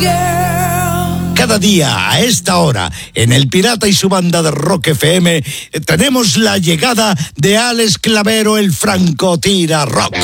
Cada día a esta hora, en El Pirata y su banda de Rock FM, tenemos la llegada de Alex Clavero, el francotira rock.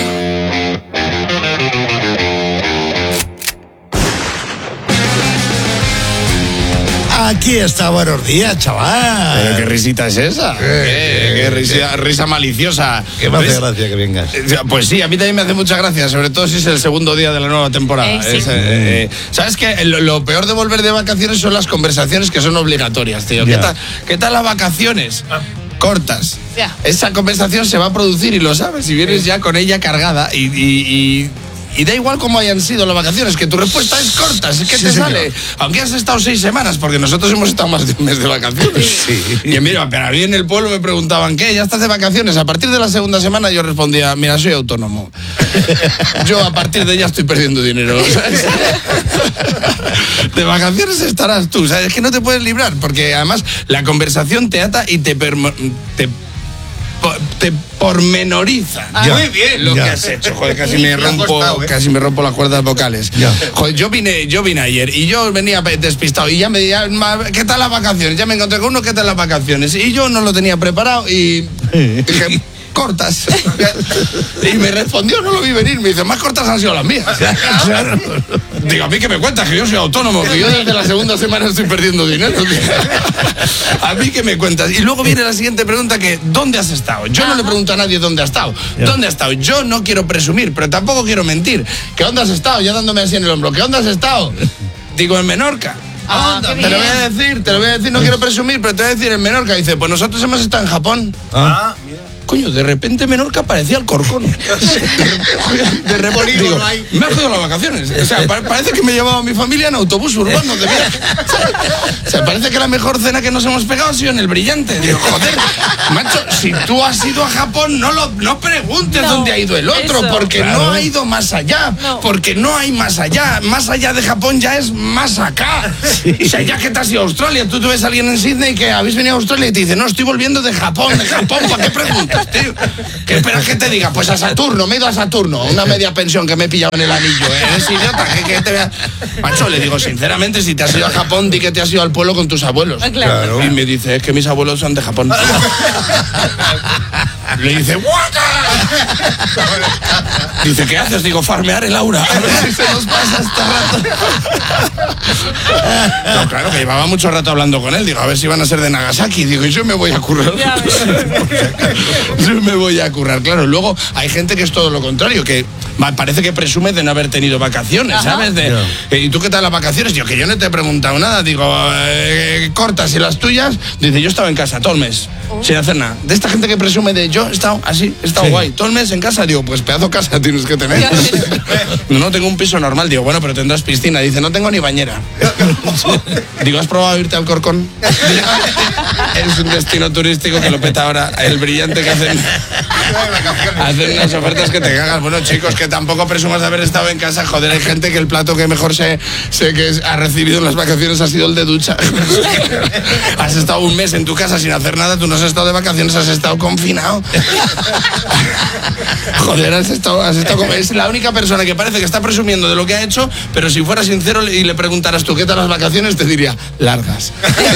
Aquí está, buenos días, chaval. ¿Pero qué risita es esa? ¿Qué risa maliciosa? Que me hace gracia que vengas. Pues sí, a mí también me hace mucha gracia, sobre todo si es el segundo día de la nueva temporada. Sí. ¿Sabes qué? Lo peor de volver de vacaciones son las conversaciones que son obligatorias, tío. ¿Qué tal las vacaciones? Cortas. Ya. Esa conversación se va a producir y lo sabes, si vienes ya con ella cargada y da igual cómo hayan sido las vacaciones, que tu respuesta es corta, es que te sale. Aunque has estado 6 semanas, porque nosotros hemos estado más de un mes de vacaciones. Sí. Y mira, pero a mí en el pueblo me preguntaban, ¿qué? ¿Ya estás de vacaciones? A partir de la segunda semana yo respondía, mira, soy autónomo. Yo a partir de ya estoy perdiendo dinero, ¿sabes? De vacaciones estarás tú, ¿sabes? Es que no te puedes librar, porque además la conversación te ata y te pormenoriza. Muy bien lo que has hecho. Joder, casi me rompo las cuerdas vocales. Joder, yo vine ayer y yo venía despistado y ya me decía, ¿qué tal las vacaciones? Ya me encontré con uno, ¿qué tal las vacaciones? Y yo no lo tenía preparado y dije, cortas. Y me respondió, no lo vi venir, me dice, más cortas han sido las mías. Claro. Digo, a mí que me cuentas, que yo soy autónomo, que yo desde la segunda semana estoy perdiendo dinero. A mí que me cuentas. Y luego viene la siguiente pregunta, que ¿dónde has estado? Yo no le pregunto a nadie dónde ha estado. ¿Dónde has estado? Yo no quiero presumir, pero tampoco quiero mentir. ¿Qué dónde has estado? Ya dándome así en el hombro. ¿Qué dónde has estado? Digo, en Menorca. Te lo voy a decir, no quiero presumir, pero te voy a decir en Menorca. Dice, pues nosotros hemos estado en Japón. Mira. Coño, de repente Menorca parecía Alcorcón. De repente, digo, me ha jodido las vacaciones. O sea, parece que me llevaba a mi familia en autobús urbano de viaje. O sea, parece que la mejor cena que nos hemos pegado ha sido en el Brillante. Digo, joder, macho, si tú has ido a Japón, no preguntes dónde ha ido el otro, porque no ha ido más allá. Porque no hay más allá. Más allá de Japón ya es más acá. O sea, ya que te has ido a Australia, tú ves a alguien en Sydney que habéis venido a Australia y te dice, no, estoy volviendo de Japón, ¿para qué preguntas? Tío, ¿qué esperas que te diga? Pues a Saturno, me he ido a Saturno, una media pensión que me he pillado en el anillo, eres idiota, que te vea. Macho, le digo, sinceramente, si te has ido a Japón, di que te has ido al pueblo con tus abuelos. Claro. Y me dice, es que mis abuelos son de Japón. Le dice, ¡guaca! Dice, ¿qué haces? Digo, farmear el aura. A ver si se nos pasa este rato. No, claro, que llevaba mucho rato hablando con él. Digo, a ver si van a ser de Nagasaki. Digo, y yo me voy a currar. Yo me voy a currar, claro. Luego hay gente que es todo lo contrario, que parece que presume de no haber tenido vacaciones, ¿sabes? ¿Y tú qué tal las vacaciones? Digo, que yo no te he preguntado nada. Digo, cortas, ¿y las tuyas? Dice, yo estaba en casa todo el mes, sin hacer nada. De esta gente que presume de yo he estado así, he estado guay, todo el mes en casa. Digo, pues pedazo casa tienes que tener. No tengo un piso normal. Digo, bueno, pero tendrás piscina. Dice, no tengo ni bañera. Digo, ¿has probado irte al Corcón? Es un destino turístico que lo peta ahora. El Brillante, que hacen unas ofertas que te cagas. Bueno, chicos, que tampoco presumas de haber estado en casa. Joder, hay gente que el plato que mejor sé que ha recibido en las vacaciones ha sido el de ducha. Has estado un mes en tu casa sin hacer nada. Tú no has estado de vacaciones, has estado confinado. Joder, has estado es la única persona que parece que está presumiendo de lo que ha hecho, pero si fuera sincero y le preguntaras tú qué tal las vacaciones, te diría, largas.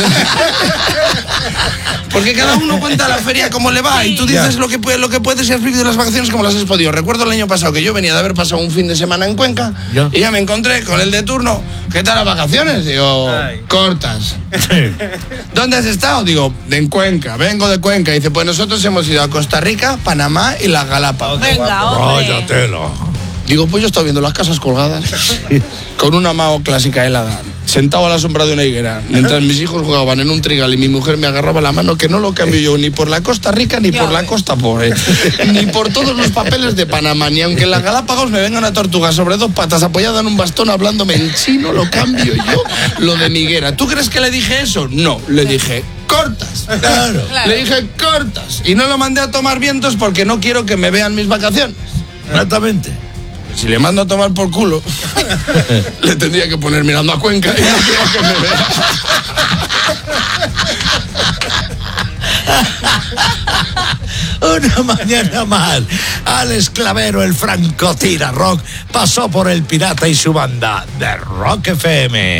Porque cada uno cuenta la feria como le va y tú dices lo que puedes y has vivido las vacaciones como las has podido. Recuerdo el año pasado que yo venía de haber pasado un fin de semana en Cuenca y ya me encontré con el de turno. ¿Qué tal las vacaciones? Digo, cortas. ¿Dónde has estado? Digo, en Cuenca, vengo de Cuenca. Y dice, pues nosotros hemos ido a Costa Rica, Panamá y las Galápagos. Venga, hombre. Digo, pues yo estaba viendo las casas colgadas con una mao clásica helada, sentado a la sombra de una higuera, mientras mis hijos jugaban en un trigal y mi mujer me agarraba la mano, que no lo cambio yo ni por la Costa Rica ni por la Costa Pobre, ni por todos los papeles de Panamá, ni aunque en las Galápagos me venga una tortuga sobre 2 patas apoyada en un bastón hablándome en chino, lo cambio yo lo de mi higuera. ¿Tú crees que le dije eso? No, le dije, cortas. Claro. Le dije, cortas. Y no lo mandé a tomar vientos porque no quiero que me vean mis vacaciones. Exactamente. Si le mando a tomar por culo, le tendría que poner mirando a Cuenca y no quiero que me vea. Una mañana más, Alex Clavero, el francotira rock, pasó por el pirata y su banda de Rock FM.